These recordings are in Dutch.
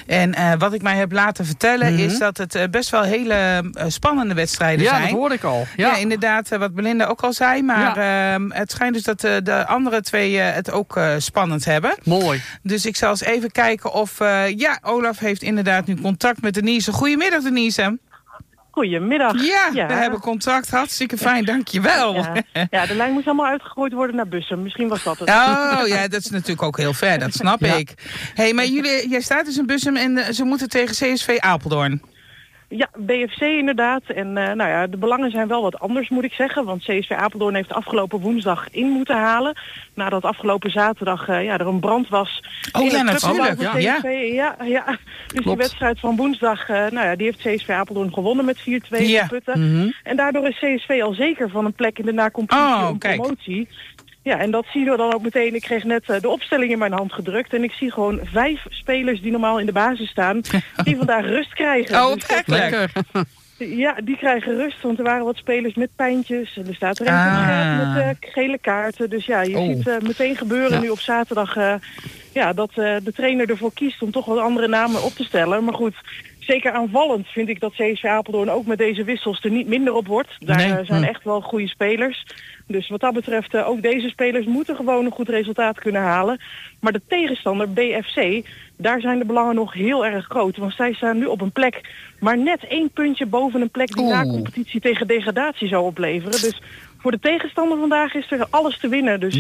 En wat ik mij heb laten vertellen is dat het best wel hele spannende wedstrijden zijn. Ja, dat hoorde ik al. Ja, inderdaad, wat Belinda ook al zei. Maar het schijnt dus dat de andere twee het ook spannend hebben. Mooi. Dus ik zal eens even kijken of... Olaf heeft inderdaad nu contact met Denise. Goedemiddag, Denise. Goedemiddag. Ja, we hebben contact. Hartstikke fijn, dankjewel. Ja, de lijn moest allemaal uitgegooid worden naar Bussum. Misschien was dat het. Oh ja, dat is natuurlijk ook heel ver, dat snap ik. Hey, maar jij staat dus in Bussum en ze moeten tegen CSV Apeldoorn. Ja, BFC inderdaad. En de belangen zijn wel wat anders, moet ik zeggen. Want CSV Apeldoorn heeft afgelopen woensdag in moeten halen. Nadat afgelopen zaterdag er een brand was. Oh ja, natuurlijk. Ja. Dus die wedstrijd van woensdag, die heeft CSV Apeldoorn gewonnen met 4-2 in Putten. En daardoor is CSV al zeker van een plek in de na-competitie om promotie. Ja, en dat zien we dan ook meteen. Ik kreeg net de opstelling in mijn hand gedrukt. En ik zie gewoon 5 spelers die normaal in de basis staan, die vandaag rust krijgen. Oh, dus lekker. Ja, die krijgen rust, want er waren wat spelers met pijntjes. En er staat er eentje met gele kaarten. Dus ja, je ziet meteen gebeuren nu op zaterdag dat de trainer ervoor kiest om toch wat andere namen op te stellen. Maar goed, zeker aanvallend vind ik dat CSV Apeldoorn ook met deze wissels er niet minder op wordt. Daar zijn echt wel goede spelers. Dus wat dat betreft, ook deze spelers moeten gewoon een goed resultaat kunnen halen. Maar de tegenstander, BFC, daar zijn de belangen nog heel erg groot. Want zij staan nu op een plek, maar net 1 puntje boven een plek die na competitie tegen degradatie zou opleveren. Dus voor de tegenstander vandaag is er alles te winnen. Dus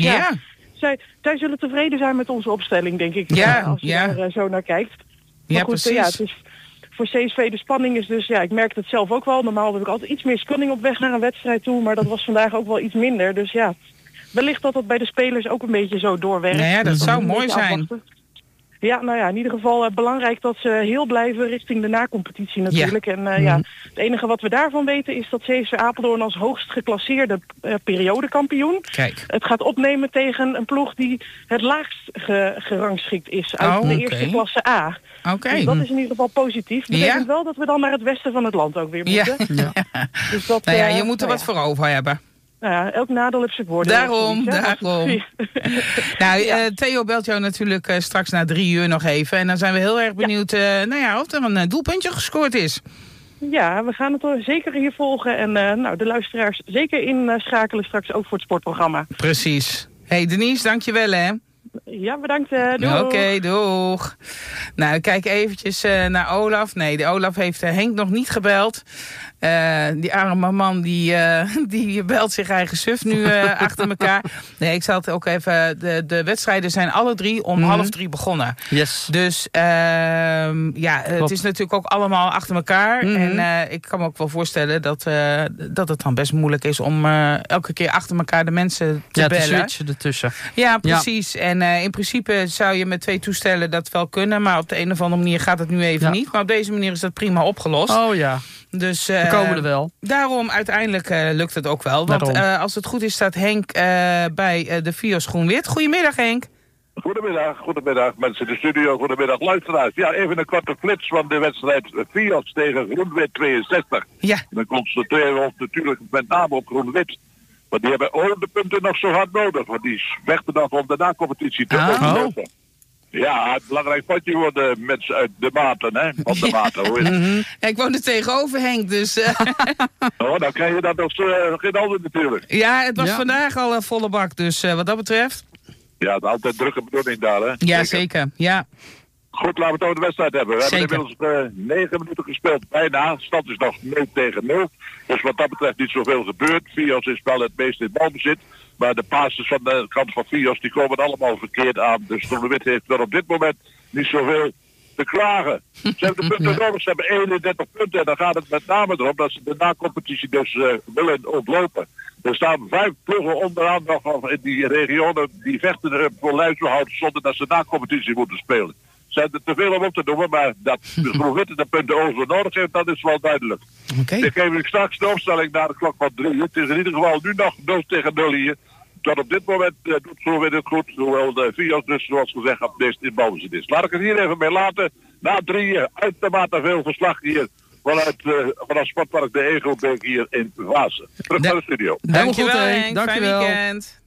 zij zullen tevreden zijn met onze opstelling, denk ik. Als je er zo naar kijkt. Maar goed, precies. Het is voor CSV de spanning is dus, ik merk het zelf ook wel. Normaal heb ik altijd iets meer spanning op weg naar een wedstrijd toe. Maar dat was vandaag ook wel iets minder. Dus wellicht dat bij de spelers ook een beetje zo doorwerkt. Nou ja, dat zou mooi zijn. Afwachten. Ja, in ieder geval belangrijk dat ze heel blijven richting de na-competitie natuurlijk. En het enige wat we daarvan weten is dat CSV Apeldoorn als hoogst geclasseerde periodekampioen het gaat opnemen tegen een ploeg die het laagst gerangschikt is uit de eerste klasse A. Dus dat is in ieder geval positief. Dat betekent wel dat we dan naar het westen van het land ook weer moeten. Dus dat, je moet er wat voor over hebben. Nou ja, elk nadeel heeft zijn voordeel. Daarom. Theo belt jou natuurlijk straks na 3 uur nog even. En dan zijn we heel erg benieuwd of er een doelpuntje gescoord is. Ja, we gaan het zeker hier volgen. En de luisteraars zeker inschakelen straks ook voor het sportprogramma. Precies. Hey Denise, dankjewel hè. Ja, bedankt. Doeg. Oké, doeg. Nou, kijk eventjes naar Olaf. Nee, de Olaf heeft Henk nog niet gebeld. Die arme man die belt zich eigen suf nu achter elkaar. Nee, ik zal het ook even... De wedstrijden zijn alle 3 om 2:30 begonnen. Yes. Dus het is natuurlijk ook allemaal achter elkaar. En ik kan me ook wel voorstellen dat het dan best moeilijk is om elke keer achter elkaar de mensen te bellen. Ja, te switchen ertussen. Ja, precies. En in principe zou je met 2 toestellen dat wel kunnen. Maar op de een of andere manier gaat het nu even niet. Maar op deze manier is dat prima opgelost. Oh ja. Dus we komen er wel. Daarom uiteindelijk lukt het ook wel. Want als het goed is staat Henk bij de Fios Groen-Wit. Goedemiddag Henk. Goedemiddag mensen in de studio, goedemiddag luisteraars. Ja, even een korte flits van de wedstrijd Fios tegen Groen-Wit 62. Ja. Dan concentreren we ons natuurlijk met name op Groen-Wit. Want die hebben ook de punten nog zo hard nodig. Want die vechten dan om de na-competitie te overleven. Ja, het belangrijk potje voor de mensen uit de Maten, hè? Op de Maten, hoe is het? Ja, ik woon er tegenover, Henk, dus... dan krijg je dat nog geen ander natuurlijk. Ja, het was vandaag al een volle bak, dus wat dat betreft... Ja, het is altijd drukke bedoeling daar, hè? Ja, zeker. Ja. Goed, laten we het over de wedstrijd hebben. We hebben inmiddels 9 minuten gespeeld, bijna. Stand is nog 0-0. Dus wat dat betreft niet zoveel gebeurd. Fios is wel het meest in balbezit. Maar de passes van de kant van Fios die komen allemaal verkeerd aan. Dus Groen-Wit heeft er op dit moment niet zoveel te klagen. Ze hebben de punten nodig, ze hebben 31 punten. En dan gaat het met name erom dat ze de na-competitie dus willen ontlopen. Er staan 5 ploegen onderaan nog in die regionen die vechten er voor lijfsbehoud zonder dat ze na-competitie moeten spelen. Zijn er te veel om op te noemen, maar dat de Groen-Wit de punten over nodig heeft, dat is wel duidelijk. Ik geef u straks de opstelling naar de klok van 3. Het is in ieder geval nu nog 0-0 hier. Tot op dit moment doet Groen-Wit het goed, hoewel de Fios dus zoals gezegd op deze in balbezit is. Laat ik het hier even mee laten. Na 3 uitermate veel verslag hier vanaf Sportpark de Egelbeek hier in Vaassen. Terug naar de studio. Dankjewel Henk, fijn weekend.